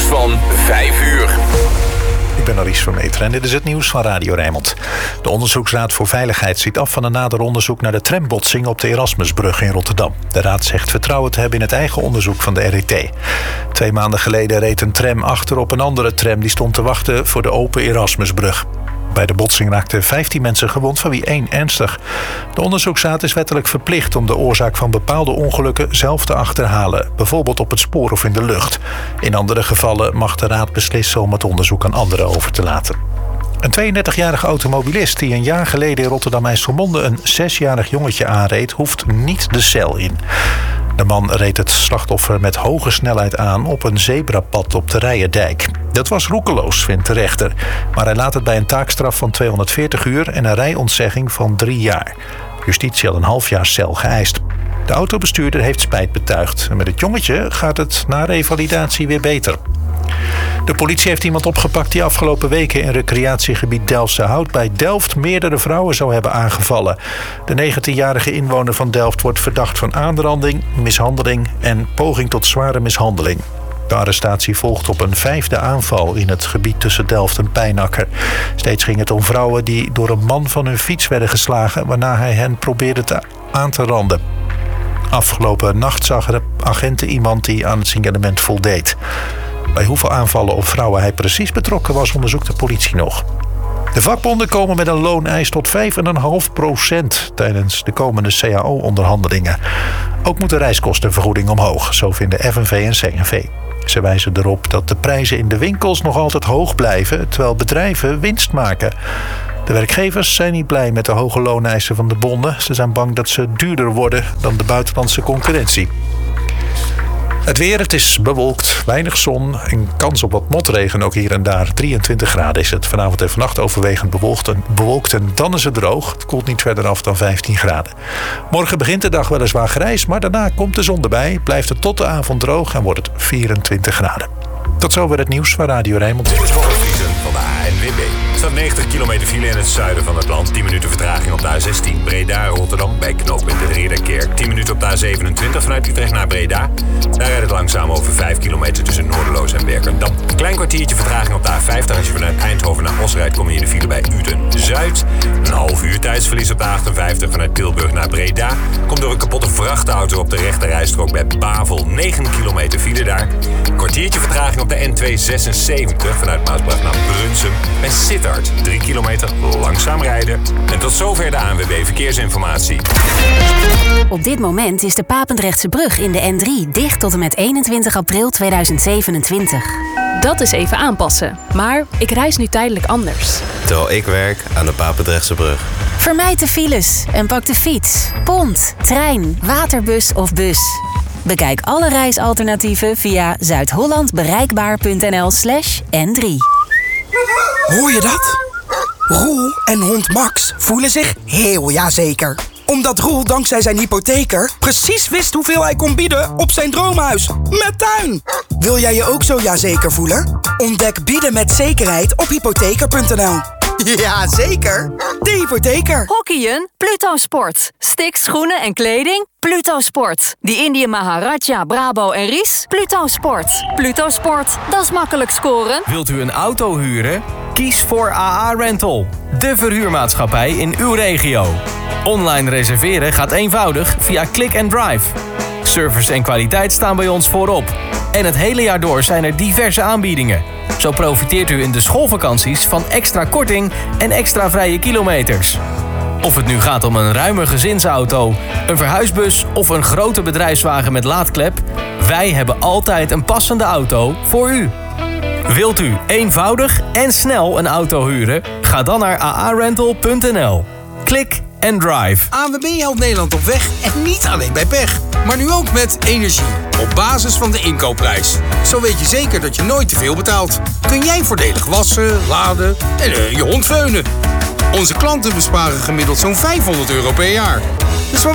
van 5 uur. Ik ben Aries Vermeter en dit is het nieuws van Radio Rijnmond. De Onderzoeksraad voor Veiligheid ziet af van een nader onderzoek naar de trambotsing op de Erasmusbrug in Rotterdam. De raad zegt vertrouwen te hebben in het eigen onderzoek van de RET. 2 maanden geleden reed een tram achter op een andere tram die stond te wachten voor de open Erasmusbrug. Bij de botsing raakten 15 mensen gewond, van wie 1 ernstig. De onderzoeksraad is wettelijk verplicht om de oorzaak van bepaalde ongelukken zelf te achterhalen, bijvoorbeeld op het spoor of in de lucht. In andere gevallen mag de raad beslissen om het onderzoek aan anderen over te laten. Een 32-jarige automobilist die een jaar geleden in Rotterdam-IJsselmonde een 6-jarig jongetje aanreed, hoeft niet de cel in. De man reed het slachtoffer met hoge snelheid aan op een zebrapad op de Rijendijk. Dat was roekeloos, vindt de rechter. Maar hij laat het bij een taakstraf van 240 uur en een rijontzegging van 3 jaar. Justitie had een half jaar cel geëist. De autobestuurder heeft spijt betuigd. En met het jongetje gaat het na revalidatie weer beter. De politie heeft iemand opgepakt die afgelopen weken in recreatiegebied Delftse Hout bij Delft meerdere vrouwen zou hebben aangevallen. De 19-jarige inwoner van Delft wordt verdacht van aanranding, mishandeling en poging tot zware mishandeling. De arrestatie volgt op een 5e aanval in het gebied tussen Delft en Pijnakker. Steeds ging het om vrouwen die door een man van hun fiets werden geslagen, waarna hij hen probeerde aan te randen. Afgelopen nacht zagen de agenten iemand die aan het signalement voldeed. Bij hoeveel aanvallen op vrouwen hij precies betrokken was, onderzoekt de politie nog. De vakbonden komen met een looneis tot 5,5% tijdens de komende CAO-onderhandelingen. Ook moet de reiskostenvergoeding omhoog, zo vinden FNV en CNV. Ze wijzen erop dat de prijzen in de winkels nog altijd hoog blijven, terwijl bedrijven winst maken. De werkgevers zijn niet blij met de hoge looneisen van de bonden. Ze zijn bang dat ze duurder worden dan de buitenlandse concurrentie. Het weer, het is bewolkt, weinig zon en kans op wat motregen ook hier en daar. 23 graden is het. Vanavond en vannacht overwegend bewolkt en dan is het droog. Het koelt niet verder af dan 15 graden. Morgen begint de dag weliswaar grijs, maar daarna komt de zon erbij. Blijft het tot de avond droog en wordt het 24 graden. Tot zover het nieuws van Radio Rijnmond. Dit is Volksvliegen van de ANWB. Er staat 90 kilometer file in het zuiden van het land. 10 minuten vertraging op de A16 Breda-Rotterdam bij knooppunt de Ridderkerk. 10 minuten op de A27 vanuit Utrecht naar Breda. Daar rijdt het langzaam over 5 kilometer tussen Noorderloos en Werkendam. Een klein kwartiertje vertraging op de A50. Als je vanuit Eindhoven naar Os rijdt, kom je in de file bij Uden-Zuid. Een half uur tijdsverlies op de A58 vanuit Tilburg naar Breda. Komt door een kapotte vrachtauto op de rechterrijstrook bij Bavel. 9 kilometer file daar. Een kwartiertje vertraging op de N276 vanuit Maasbracht naar Brunsum. Bij Sittard 3 kilometer langzaam rijden. En tot zover de ANWB Verkeersinformatie. Op dit moment is de Papendrechtse brug in de N3 dicht tot en met 21 april 2027. Dat is even aanpassen. Maar ik reis nu tijdelijk anders. Terwijl ik werk aan de Papendrechtse brug. Vermijd de files en pak de fiets, pont, trein, waterbus of bus. Bekijk alle reisalternatieven via zuidhollandbereikbaar.nl/N3. Hoor je dat? Roel en hond Max voelen zich heel jazeker. Omdat Roel dankzij zijn hypotheker precies wist hoeveel hij kon bieden op zijn droomhuis. Met tuin! Wil jij je ook zo jazeker voelen? Ontdek bieden met zekerheid op hypotheker.nl. Ja, zeker. De hypotheker. Hockeyen? Pluto Sport. Sticks, schoenen en kleding? Pluto Sport. Die Indië Maharaja, Brabo en Ries? Pluto Sport. Pluto Sport, dat is makkelijk scoren. Wilt u een auto huren? Kies voor AA Rental. De verhuurmaatschappij in uw regio. Online reserveren gaat eenvoudig via Click and Drive. Service en kwaliteit staan bij ons voorop. En het hele jaar door zijn er diverse aanbiedingen. Zo profiteert u in de schoolvakanties van extra korting en extra vrije kilometers. Of het nu gaat om een ruime gezinsauto, een verhuisbus of een grote bedrijfswagen met laadklep, wij hebben altijd een passende auto voor u. Wilt u eenvoudig en snel een auto huren? Ga dan naar aarental.nl. Klik en drive. ANWB helpt Nederland op weg en niet alleen bij pech. Maar nu ook met energie. Op basis van de inkoopprijs. Zo weet je zeker dat je nooit te veel betaalt. Kun jij voordelig wassen, laden en je hond veunen. Onze klanten besparen gemiddeld zo'n €500 per jaar. Dus waar